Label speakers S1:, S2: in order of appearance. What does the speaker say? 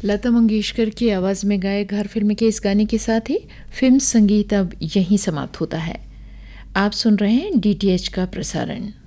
S1: लता मंगेशकर की आवाज़ में गाए घर फिल्म के इस गाने के साथ ही फिल्म संगीत अब यहीं समाप्त होता है। आप सुन रहे हैं डीटीएच का प्रसारण।